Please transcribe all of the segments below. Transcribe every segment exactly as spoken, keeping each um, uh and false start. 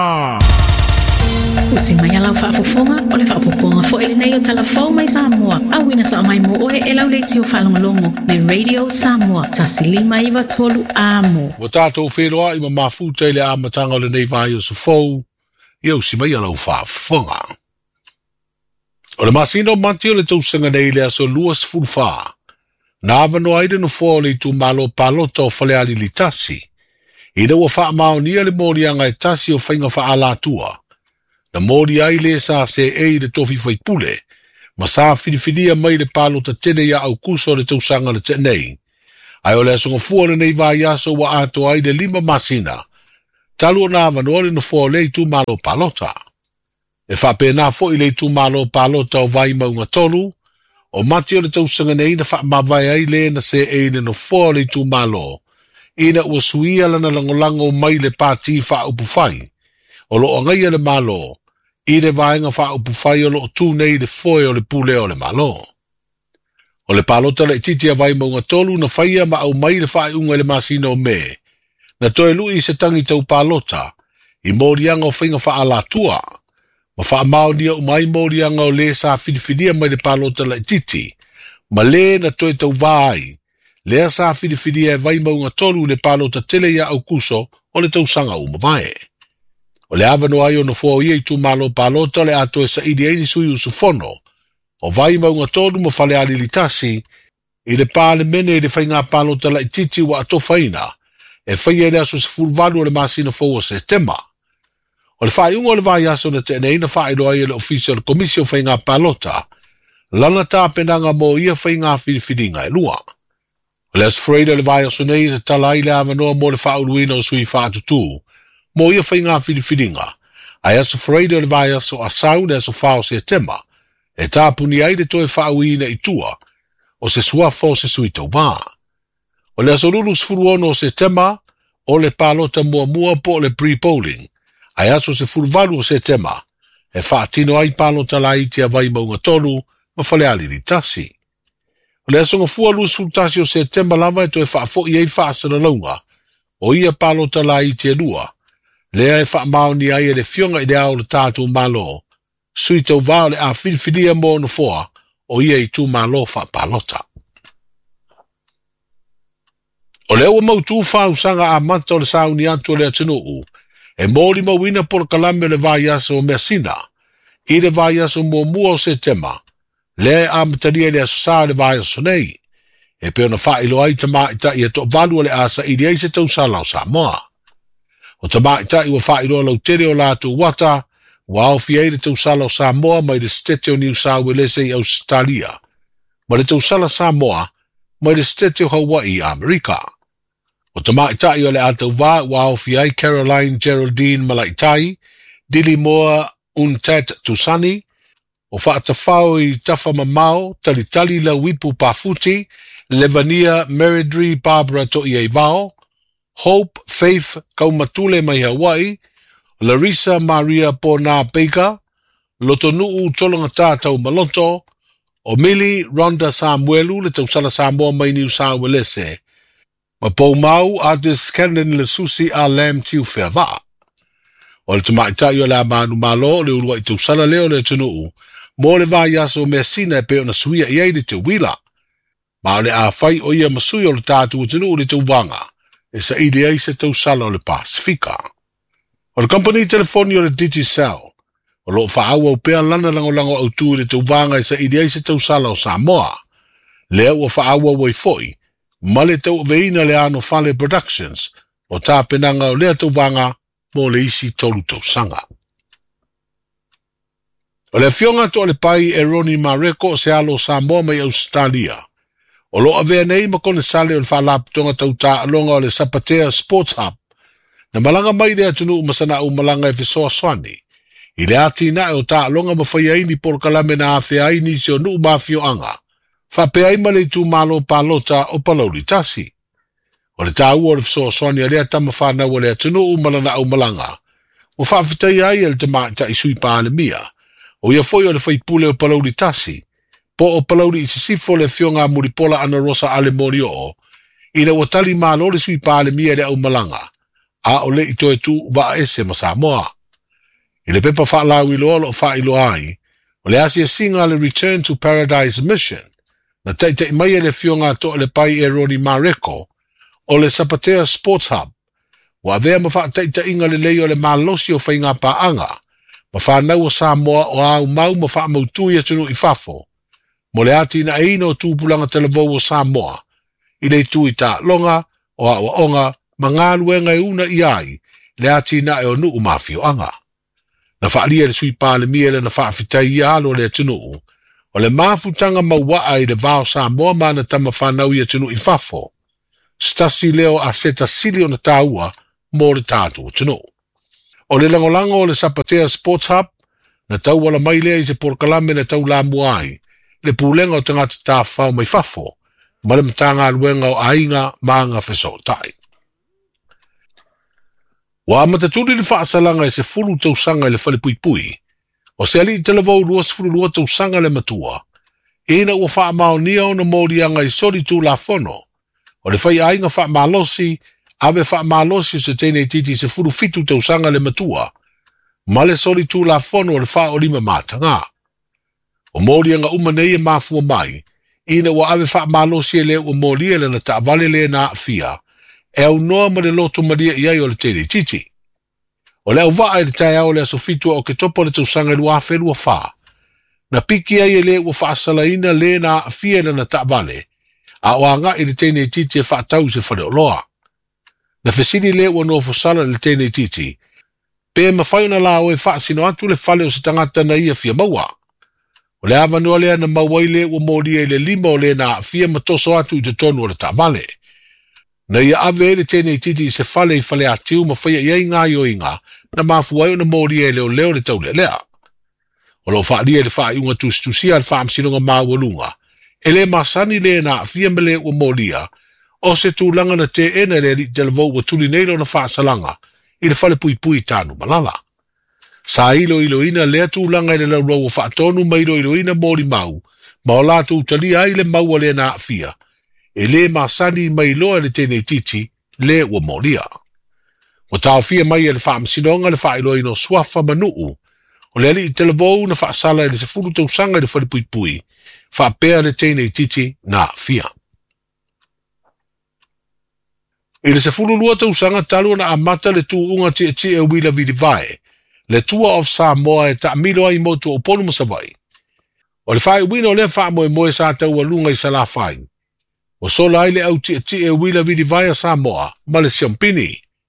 Usi mai ala whaafofonga o le whaapoponga fo ele nei o talafau mai Samoa. Awina sa mai mo oe e lau leiti o whalongolongo le Radio Samoa. Tasilima iwa tolu amo. Wa tātou wheroa ima mafuta ile amatanga o le nei vai o sa fau. Ia usi mai ala whaafonga. O le masino manti o le tausanga nei le aso luas fulfa. Na avano aide no fo le tu malo palota o fale ali li tasi. Ina wa wha mao nia le morianga e tasi o whainga wha ala tua. Na mori ai le sa se e le tofi fai pule. Ma sa whiriwhiria mai le palota tene ia au kuso le tausanga le tenei. Ai o le asonga fua le nei vai aso wa ato ai le lima masina. Talu o na avano le no fo le tu malo palota. E wha pēnā fo i le tu malo palota o vai maunga tolu. O mati o le tausanga nei na wha mawai ai le na se e le no fo le tu malo. Ina ua suia lana langolango mai le pāti wha upu whai. O lo o ngai le malo. I le vaenga wha upu whai o lo tu nei le foe o le pule o le malo. O le palota le titi a vai maunga tolu na whaia ma au mai le whai unga le masina o me. Na toe lui se tangi tau palota. I morianga o whainga wha ala tua. Ma wha mao nia umai morianga o le sa whiriwhiria mai le palota le titi. Ma le na toe tau vai. Lea sa whiriwhiria e vai maunga tolu le palota tele ia au kuso o le tausanga uma vai. O le avano ai o no fua ia i tu malo palota le ato e sa idi eini sui usu fono. O vai maunga tolu ma fale ali litasi. I le pale mene i le whainga palota la ititi wa ato whaina. E whaia le aso se fulvalu o le masina fua se tema. O le whai unga o le vai aso na te neina whai roa i le official commission whainga palota. Lana tā penanga mo ia whainga whiriwhiringa e lua. O le aso freida le vai aso nei se tala i le avanoa mo le whauluina o sui whaatutu. Mo ia whainga whiriwhiringa. Ai aso freida le vai aso asau le aso whao se tema. E tāpuni ai le toe whauina i tua. O se suafo se sui tau vā. O le aso lulu sfuruono o se tema. O le palota mua mua po le pre-polling. Ai aso se fulvalu o se tema. E whaatino ai palota la iti a vai maunga tolu. Ma fale ali li tasi. O le asonga fua lua sultasi o se tema lava e to e whaafo i ei whaasana launga. O ia palota la iti e lua. Lea e wha mao ni ai e le fionga i le ao le tātou malo. Sui tau vao le a whiriwhiria mo no foa. O ia i tu malo wha palota. O le ua mautu whausanga a mata o le sauni atu o le atunuu. E mōri mawina por kalame le vai aso o Messina. I le vai aso mua mua o se tema. Le a mataria le aso sa le vai aso nei. E peo na whailo ai tama ita i e to valu le asa i le eise tau sa lau sa moa. O tama ita i wa whailo lau tere o lātu wata. Wa au fia i le tau sa lau sa moa mai le stete o New South Wales i Australia. Ma le tau sala sa moa mai le stete o Hawaii i Amerika. O tama ita i o le atau wā wa au fia i Caroline Geraldine Malaitai. Dili moa un tat tusani. O whaatawhao i tafa mamao, tali tali la wipu pafuti, Levania Meridri Barbara to i eivao, Hope Faith Kaumatule mai Hawaii, Larissa Maria Pona Baker, Lotonuu Tolonga Tātau Maloto, o Mili Rhonda Samuelu le tausala Samoa mai New South Wales. Ma pou mau artist Kenan Lesusi a Lam Tiu Whea O le tamaitai o la manu malo le urua i tausala leo le tunuu. Mo le vai aso Messina e peo na suia i eide te wila. Ma le a fai o ia masui o le tātu o tenu o le tau wanga. E sa ili ei se tau sala o le Pasifika. O le company telefoni o le Digicel. O lo whaaua o pea lana lango lango au tu le tau wanga e sa ili ei se tau sala o Samoa. Lea ua whaaua o i foi. Ma le tau veina le ano Fale Productions. O tā penanga o lea tau wanga mo le isi tolu tau sanga. O le fionga to le pai e Roni Mareko se alo Samoa mai Australia. O lo avea nei ma kone sale o le whalaputonga tau tā alonga o le Sapatea Sports Hub. Na malanga mai le atunu masana u malanga e fisoa swani. I le ati na e o tā alonga ma whai aini por kalame na awhi aini si o nuu mafio anga. Whape aima le tu malo palota o palauri tasi. O le tā ua o le fisoa swani a lea tama whanau o le atunu u malana au malanga. O whawhitai ai el te maita i sui pāle mia. O ia foi o le whaipule o palauri tasi. Po o palauri i sisifo le fionga muripola ana rosa ale mori o. I le watali malo le sui pāle mia le au malanga. A o le ito e tu wa ese ma Samoa. I le pepa whaalau i loa lo whailo ai, o le asi e singa le Return to Paradise Mission, na tei tei mai e le fionga to le pai e Roni Mareko, o le Sapatea Sports Hub, wa vea ma wha tei tei inga le leo le malosi o whainga paanga, ma whanau o Samoa o au mau ma wha mautui e tunu i fafo, mo le ati na eino o tūpulanga televou o Samoa, i le tui ta longa o a o onga ma ngā luenga e una i ai, le ati na e o nuu mafio anga. Na whaalia le sui pāle miele na whaafitai i alo le tunu, o le mafutanga mawaa i le vao Samoa ma na tama whanau i tunu i fafo, stasi leo a seta sili o na tāua mō le tātu tunu. O le langolango o le Sapatea Sports Hub, na tau wala mai lea i se porkalame na tau la muai, le pūlenga o tangata tā whao mai fafo, ma le matanga luenga o ainga maanga wheso tai. Wa mataturi le whaasalanga e se fulu tausanga i le whale pui pui, o se ali i televou luas fulu lua tausanga le matua, ina ua wha mao nia o na mōrianga i sori tū la fono, o le whai ainga wha malosi, ave wha malosi se tēnei titi se fulu fitu tausanga le matua, ma le sori tū la fono o le wha o lima mātanga. O mōrianga umanei e mafua mai, ina ua ave wha malosi e le ua mōria le na ta vale le na fia, e au noa ma le loto maria iai o le tēnei titi. O le au vaa e le tai au le asofitua o ke topo le tausanga lua whelua wha, na piki ai e le ua whaasala ina le na fia le na ta vale, a o anga i le tēnei titi e wha tau se whare o loa. Na whesini le ua no fosala le tēnei titi, pe mawhaiona la o e wha sino atu le whale o se tangata na ia fia maua. O le awa noa lea na mawai le ua mōria i le lima o le na fia matoso atu i te tonu o le ta vale. Na ia ave ele tēnei titi i se whale i whale atiu ma whaia iai ngā i o inga na mafuai o na mōria e leo leo le tau le lea. O lo wha lia le wha iunga tustusia le wha amsinonga māwalunga, e le masani le na fia me le ua mōria, o se tūlanga na te ena le li televou wa tuli neilo na wha salanga i le whale pui pui tānu malala. Sa ilo ilo ina lea tūlanga i le lau lau wha tonu ma ilo ilo ina mōri mau, ma o la tū tali ai le maua le na fia, e le masani mai loa le tēnei titi le ua mōria. O tau fia mai e le wha amsinonga le wha ilo ino swafa manuu, o le ali i televou na wha sala e le se furu tausanga i le whale pui pui, wha pēa le tēnei titi na fia. I le se furu lua tausanga talu na amata le tū unga ti e ti e wila vidi vae, le Tour of Samoa e ta milo ai motu o ponu masawai. O le whae wino le wha moe moe sa tau alunga i sala whae. O sola ai le au ti e ti e wila vidi vae a Samoa, ma le siampini.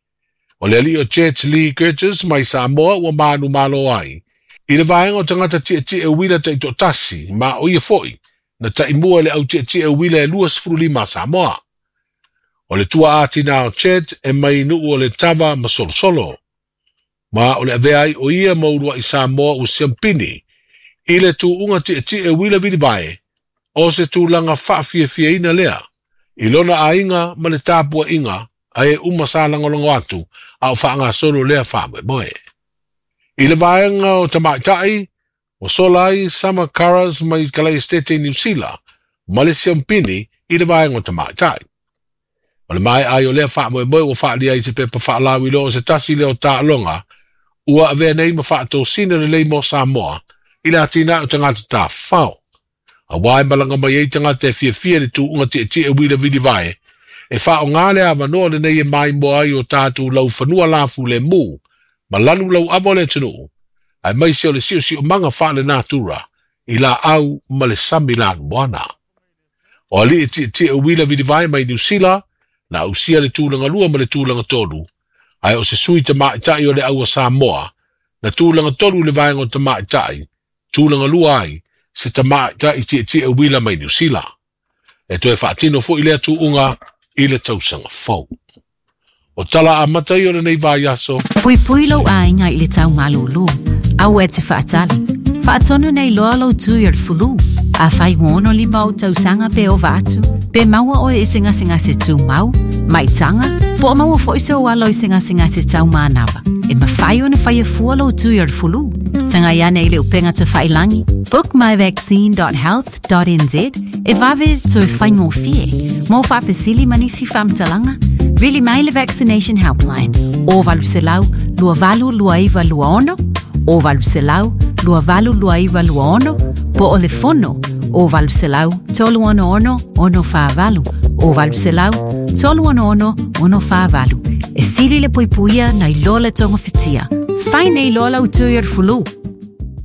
O le ali o Jet Lee Curtis mai Samoa ua manu malo ai. I le vaenga o tangata ti e ti e wila ta i to tasi, ma o ia foi, na ta i mua le au ti e ti e wila e lua sifuru lima Samoa. O le tua ati na o Jet e mai nu o le tava ma solo solo. Ma o le aveai o ia maurua i Samoa o siampini, i le tu unga ti e ti e wila vidi vae, o se tu langa whaafia fia ina lea, i lona a inga ma le tāpua inga, a e uma sa langolongo atu, a o whaanga solo lea whaamwe moe. I le vaenga o tamaitai, o solai Summer Caras mai Kalai Estete New Zealand, ma le siampini i le vaenga o tamaitai. O le mai ai o lea whaamwe moe o whaalia i se pepa whaalawi lo o se tasi leo tā longa, ua avea nei ma whaato sina le leimo Samoa, i le atina o tangata tā whao. A wai malanga mai ei tangata e fia fia le tu unga te te e wila vidi vai, e whao ngāle a wanoa le nei e mai mo ai o tātu lau whanua lafu le mū, ma lanu lau avo le tunu, ai mai seo le sio si o manga wha le nātura, i la au ma le sami lanu moana. O ali e te te e wila vidi vai mai New Zealand, na usia le tūlanga lua ma le tūlanga tolu, ai o se sui te maitai o le aua Samoa, na tūlanga tolu le vaenga o te maitai, tūlanga lua ai, se te maitai te te e wila mai New Zealand. E toi whaatino fo i lea tu unga, i le tausanga fau. O tala a matai o le nei vai aso. Pui pui lau a inga i le tau malulu, au e te whaatali. Whaatonu nei loa lau tu i fulu, a whai wono li mau tausanga pe o vatu, pe maua o e singa singa se tu mau, mai tanga, po o maua fo iso walo i singa singa se tau manawa. E ma whai o na whai e fua lau tu i fulu. Tanga ia nei le upenga te whai langi, book my vaccine dot health dot n z, e vave to whai ngō fie, mo wha pesili manisi whamtalanga, really mai le vaccination helpline, o valu se lau, lua valu, lua iwa, lua ono, o Valuselau, lua valu lua iwa lua ono, po o le fono o Valuselau, tolu ono ono, ono fa valu, o Valuselau, tolu ono ono, ono fa valu. E siri le poipuia na ilola tonga fitia. Fai nei lola utu iar fulu.